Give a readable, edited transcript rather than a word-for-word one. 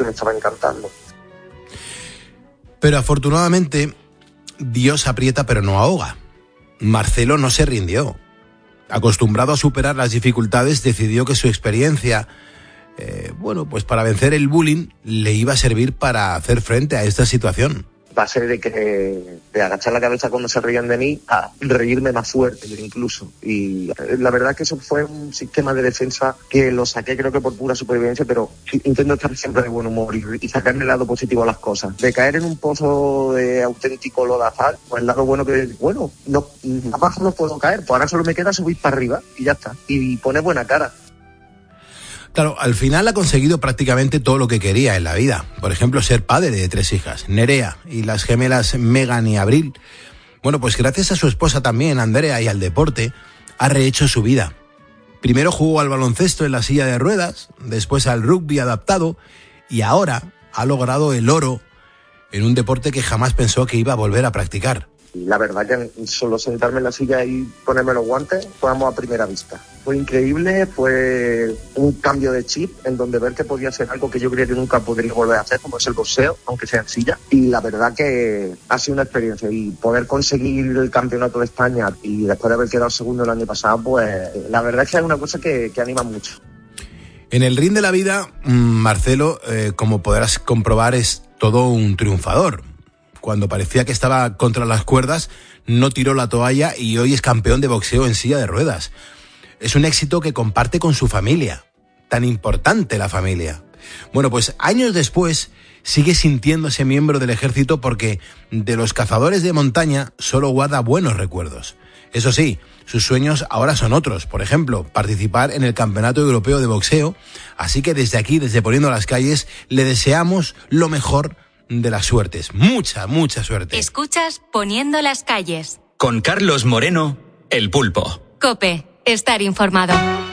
que me estaba encantando. Pero afortunadamente, Dios aprieta pero no ahoga. Marcelo no se rindió. Acostumbrado a superar las dificultades, decidió que su experiencia, pues para vencer el bullying, le iba a servir para hacer frente a esta situación. Pasé de agachar la cabeza cuando se reían de mí a reírme más fuerte incluso. Y la verdad es que eso fue un sistema de defensa que lo saqué creo que por pura supervivencia, pero intento estar siempre de buen humor y sacarle el lado positivo a las cosas. De caer en un pozo de auténtico lodazal, pues el lado bueno no, abajo no puedo caer, pues ahora solo me queda subir para arriba y ya está. Y poner buena cara. Claro, al final ha conseguido prácticamente todo lo que quería en la vida. Por ejemplo, ser padre de 3 hijas, Nerea y las gemelas Megan y Abril. Bueno, pues gracias a su esposa también, Andrea, y al deporte, ha rehecho su vida. Primero jugó al baloncesto en la silla de ruedas, después al rugby adaptado y ahora ha logrado el oro en un deporte que jamás pensó que iba a volver a practicar. Y la verdad que solo sentarme en la silla y ponerme los guantes fue amor a primera vista. Fue increíble, fue un cambio de chip en donde ver que podía ser algo que yo creía que nunca podría volver a hacer, como es el boxeo, aunque sea en silla. Y la verdad que ha sido una experiencia. Y poder conseguir el campeonato de España y después de haber quedado segundo el año pasado, pues la verdad es que es una cosa que anima mucho. En el ring de la vida, Marcelo, como podrás comprobar, es todo un triunfador. Cuando parecía que estaba contra las cuerdas, no tiró la toalla y hoy es campeón de boxeo en silla de ruedas. Es un éxito que comparte con su familia, tan importante la familia. Bueno, pues años después sigue sintiéndose miembro del ejército porque de los cazadores de montaña solo guarda buenos recuerdos. Eso sí, sus sueños ahora son otros, por ejemplo, participar en el Campeonato Europeo de Boxeo, así que desde aquí, desde Poniendo las Calles, le deseamos lo mejor de las suertes. Mucha suerte. Escuchas Poniendo las Calles. Con Carlos Moreno, El Pulpo. COPE. Estar informado.